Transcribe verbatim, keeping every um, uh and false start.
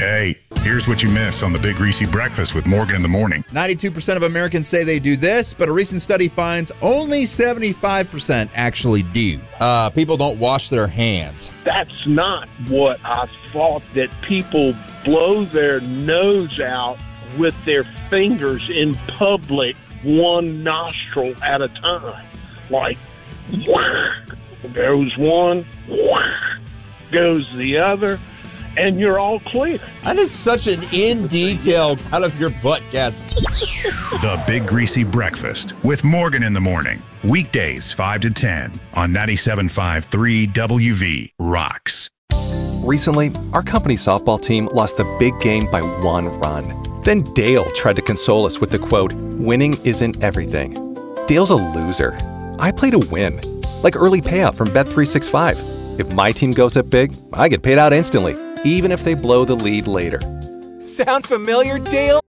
Hey, here's what you miss on the Big Greasy Breakfast with Morgan in the Morning. ninety-two percent of Americans say they do this, but a recent study finds only seventy-five percent actually do. Uh, people don't wash their hands. That's not what I thought, that people blow their nose out with their fingers in public, one nostril at a time. Like, whack, goes one, whack, goes the other, and you're all clear. That is such an in-detail, out of your butt guess. The Big Greasy Breakfast with Morgan in the Morning. Weekdays five to ten on ninety-seven point five three W V Rocks. Recently, our company softball team lost the big game by one run. Then Dale tried to console us with the quote, "Winning isn't everything." Dale's a loser. I play to win. Like early payout from Bet three sixty-five. If my team goes up big, I get paid out instantly, even if they blow the lead later. Sound familiar, Dale?